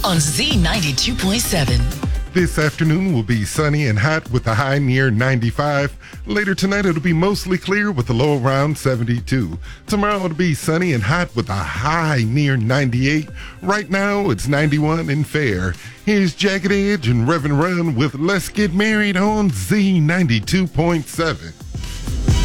on Z92.7. This afternoon will be sunny and hot with a high near 95. Later tonight, it'll be mostly clear with a low around 72. Tomorrow, it'll be sunny and hot with a high near 98. Right now, it's 91 and fair. Here's Jagged Edge and Reverend Run with Let's Get Married on Z92.7.